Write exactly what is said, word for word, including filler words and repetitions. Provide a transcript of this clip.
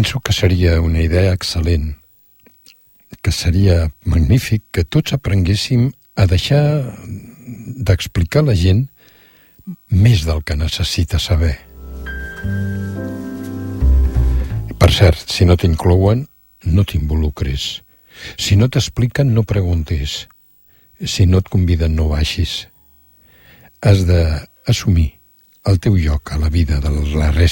Penso que seria una idea excel·lent, que seria magnífic que tots aprenguéssim a deixar d'explicar a la gent més del que necessita saber. Per cert, si no t'inclouen, no t'involucris. Si no t'expliquen, no preguntis. Si no et conviden, no baixis. Has d'assumir el teu lloc a la vida de la resta